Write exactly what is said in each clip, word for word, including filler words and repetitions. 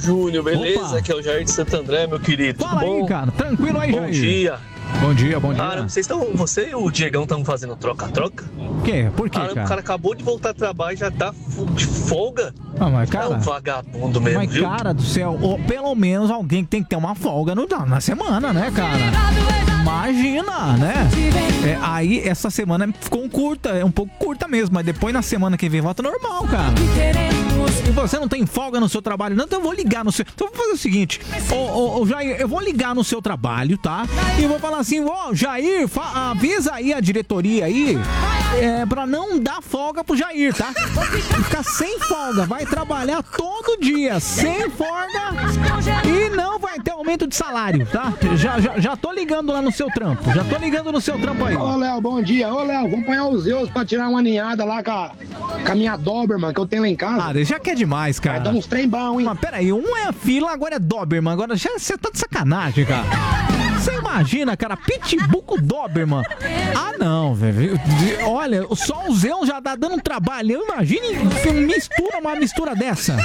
Júnior, beleza? Opa. Aqui é o Jair de Santo André, meu querido. Fala Tudo bom? aí, cara. Tranquilo aí, Bom Jair. dia. Bom dia, bom dia. Cara, vocês estão. Você e o Diegão estão fazendo troca-troca? O quê? Por quê, Cara, cara? o cara acabou de voltar a trabalhar e já tá fu- de folga. Ah, mas, É um cara... vagabundo mesmo, Mas, viu? cara do céu, ó, pelo menos alguém que tem que ter uma folga no, na semana, né, cara? Imagina, né? É, aí, essa semana ficou um curta, é um pouco curta mesmo, mas depois na semana que vem volta normal, cara. E você não tem folga no seu trabalho, não? Então eu vou ligar no seu... Então eu vou fazer o seguinte, ô, ô, ô, Jair, eu vou ligar no seu trabalho, tá? E vou falar assim, ó, Jair, fa- avisa aí a diretoria aí, é, pra não dar folga pro Jair, tá? Ficar sem folga, vai trabalhar todo dia, sem folga, e não vai ter aumento de salário, tá? Já, já, já tô ligando lá no seu trampo, já tô ligando no seu trampo aí. Ô, Léo, bom dia. Ô, Léo, vamos apanhar os Zeus pra tirar uma ninhada lá com a, com a minha Doberman que eu tenho lá em casa. Ah, já quer demais, cara. Vai dar uns trem bom, hein? Mas peraí, um é fila, agora é Doberman. Agora já você tá de sacanagem, cara. Você imagina, cara, Pitbull com Doberman. Ah, não, velho. Olha, só o Zéu já tá dando um trabalho. Imagine mistura, uma mistura dessa.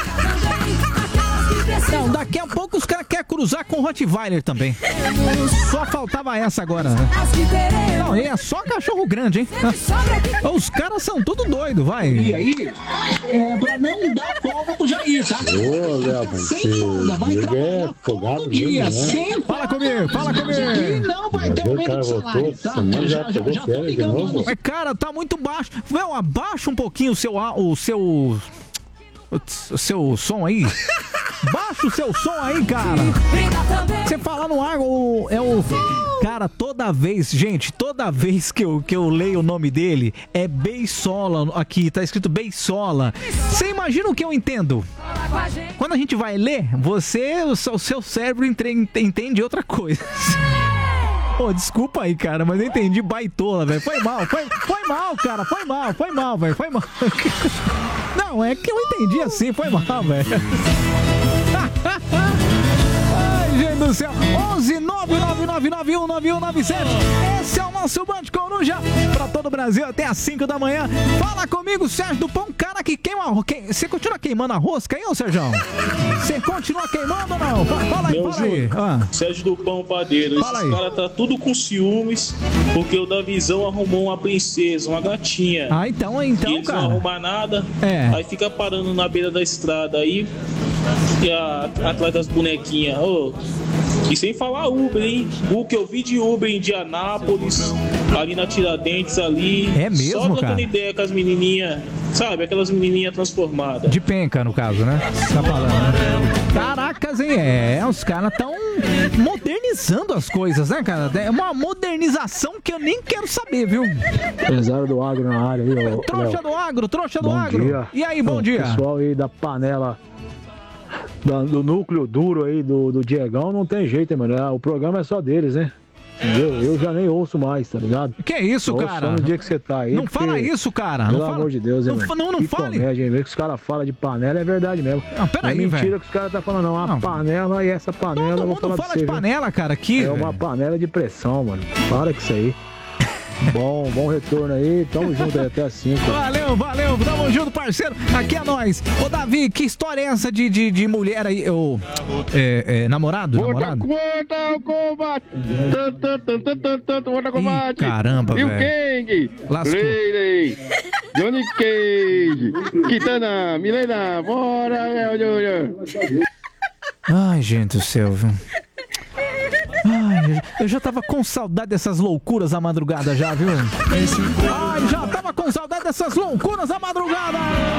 Não, daqui a pouco os caras querem cruzar com o Rottweiler também. Só faltava essa agora, né? Não, é só cachorro grande, hein? Os caras são tudo doido, vai. E aí, é pra não dar folga pro Jair, tá? Ô, Léo, mas Sem folga, vai você é trabalhar folgado todo dia, mesmo, né? sem Fala comigo, fala E comigo. não vai ter Mas o aumento cara de voltou, salário, tá? semana já Já, já, pegou já tô férias de ligando lá novo? no Mas, cara, tá muito baixo. Meu, abaixa um pouquinho o seu... a- O seu... O seu som aí. Baixa o seu som aí, cara. Você falar no ar, o, é o... Cara, toda vez, gente, toda vez que eu, que eu leio o nome dele, é Beisola aqui, tá escrito Beisola. Você imagina o que eu entendo? Quando a gente vai ler, você, o seu, o seu cérebro entre- entende outra coisa. Pô, desculpa aí, cara, mas eu entendi baitola, velho. Foi mal, foi, foi mal, cara, foi mal, foi mal, velho, foi mal. Não, é que eu entendi assim, foi mal, velho. Ai, gente do céu. onze nove nove nove nove um nove um nove sete. Esse é o nosso Band Coruja pra todo o Brasil até às cinco da manhã. Fala comigo, Sérgio do Pão, cara que queima arroz. Que- Você continua queimando a rosca aí, ô Sérgio? Você continua queimando ou não? Fa- Fala aí, Meu fala aí. Júnior, Ah. Sérgio do Pão Padeiro, Fala esses aí. caras tá tudo com ciúmes porque o Davizão arrumou uma princesa, uma gatinha. Ah, então, e então, eles não cara. arrumam nada, É. aí fica parando na beira da estrada aí, e a, atrás das bonequinhas. Ô, e sem falar Uber, hein? O que eu vi de Uber em Indianápolis, ali na Tiradentes, ali. É mesmo, Só trocando cara? ideia com as menininhas, sabe? Aquelas menininhas transformadas. De penca, no caso, né? Tá falando, né? Caracas, hein? É, os caras tão modernizando as coisas, né, cara? É uma modernização que eu nem quero saber, viu? Empresário do agro na área aí, ô, Trouxa Léo. do agro, trouxa do Bom agro. dia. E aí, bom Ô, dia. Pessoal aí da panela, da- do núcleo duro aí do, do Diegão, não tem jeito, hein, mano. É, o programa é só deles, né? Entendeu? Eu já nem ouço mais, tá ligado? Que é isso, Ouço cara? só no dia que você tá aí. Não porque, fala isso, cara. Pelo Não fala- amor de Deus, hein, não, mano? fa- não, não que fale. comédia, hein? Vê que os caras falam de panela, é verdade mesmo. Não, peraí, não é mentira velho. que os caras tá falando, não. A Não. panela e essa panela, Todo eu vou mundo falar fala pra você, de viu? panela, cara, aqui. É velho. uma panela de pressão, mano. Para com isso aí. Bom, bom retorno aí. Tamo junto aí até as cinco. Valeu, valeu, tamo junto, parceiro. Aqui é nós. Ô, Davi, que história é essa de, de, de mulher aí? Ô, é, é, namorado? Namorado? Conta o combate! Tanto, tanto, tanto, tanto, tanto, conta o combate! caramba, E o velho. King! Lascou. Leire! Johnny Cage! Kitana! Milena! Bora, meu Júnior! Ai, gente do céu, viu? Ai, eu já tava com saudade dessas loucuras à madrugada já, viu? Ai, já tava com saudade dessas loucuras à madrugada!